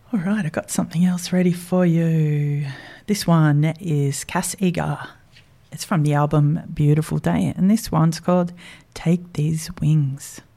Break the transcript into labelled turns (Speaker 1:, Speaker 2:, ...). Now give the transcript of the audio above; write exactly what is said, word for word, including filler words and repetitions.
Speaker 1: All right, I've got something else ready for you. This one is Cass Eager. It's from the album Beautiful Day, and this one's called Take These Wings.